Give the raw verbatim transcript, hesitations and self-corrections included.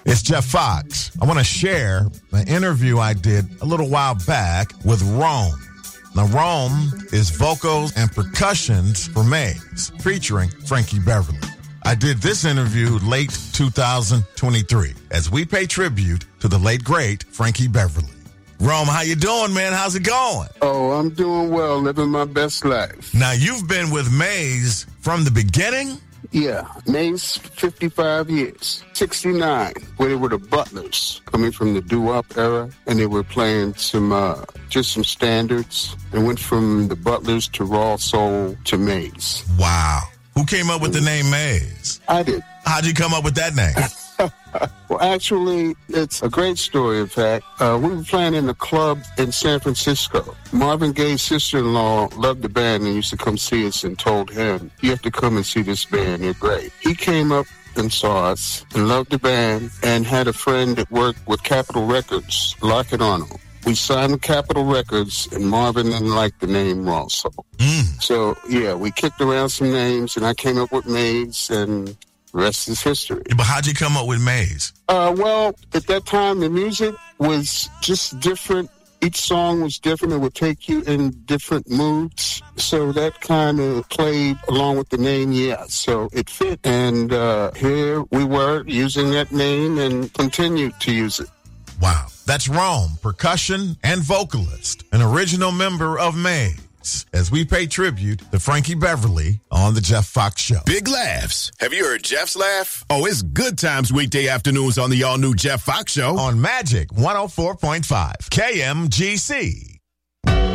It's Jeff Fox. I want to share an interview I did a little while back with Rome. Now, Rome is vocals and percussions for Maze, featuring Frankie Beverly. I did this interview late two thousand twenty-three as we pay tribute to the late, great Frankie Beverly. Rome, how you doing, man? How's it going? Oh, I'm doing well, living my best life. Now, you've been with Maze from the beginning? Yeah, Maze, fifty-five years. sixty-nine, where they were the Butlers, coming from the doo-wop era, and they were playing some, uh, just some standards, and went from the Butlers to Raw Soul to Maze. Wow. Who came up with the name Maze? I did. How'd you come up with that name? Well, actually, it's a great story, in fact. Uh, we were playing in a club in San Francisco. Marvin Gaye's sister-in-law loved the band and used to come see us and told him, you have to come and see this band, they're great. He came up and saw us and loved the band and had a friend that worked with Capitol Records, Lockett Arnold. We signed with Capitol Records, and Marvin didn't like the name Raw Soul. Mm. So, yeah, we kicked around some names, and I came up with Maze, and rest is history. But how'd you come up with Maze? Uh, well, at that time, the music was just different. Each song was different. It would take you in different moods. So that kind of played along with the name, yeah. So it fit. And uh, here we were using that name and continued to use it. Wow. That's Rome, percussion and vocalist, an original member of Maze, as we pay tribute to Frankie Beverly on the Jeff Fox Show. Big laughs. Have you heard Jeff's laugh? Oh, it's good times weekday afternoons on the all-new Jeff Fox Show. On Magic one oh four point five K M G C.